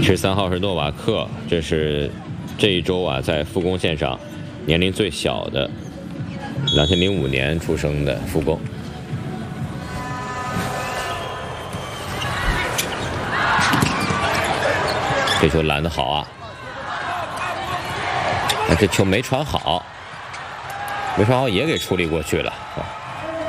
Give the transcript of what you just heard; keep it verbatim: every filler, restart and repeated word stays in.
十三号是诺瓦克，这是这一周啊在复工线上年龄最小的，两千零五年出生的复工。这球拦得好啊！这球没传好，没传好也给处理过去了。